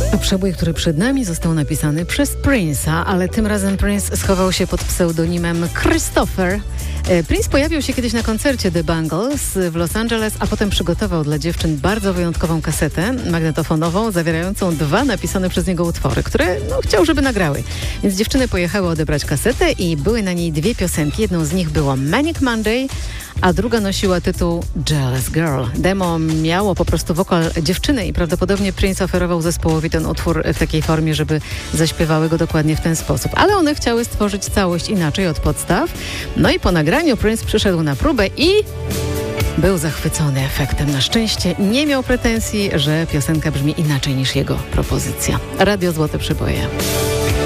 Przebój, który przed nami, został napisany przez Prince'a, ale tym razem Prince schował się pod pseudonimem Christopher. Prince pojawił się kiedyś na koncercie The Bangles w Los Angeles, a potem przygotował dla dziewczyn bardzo wyjątkową kasetę magnetofonową zawierającą 2 napisane przez niego utwory, które chciał, żeby nagrały. Więc dziewczyny pojechały odebrać kasetę i były na niej 2 piosenki. Jedną z nich była Manic Monday, a druga nosiła tytuł Jealous Girl. Demo miało po prostu wokal dziewczyny i prawdopodobnie Prince oferował zespołowi ten utwór w takiej formie, żeby zaśpiewały go dokładnie w ten sposób. Ale one chciały stworzyć całość inaczej od podstaw. No i po nagraniu Prince przyszedł na próbę i był zachwycony efektem. Na szczęście nie miał pretensji, że piosenka brzmi inaczej niż jego propozycja. Radio Złote Przeboje.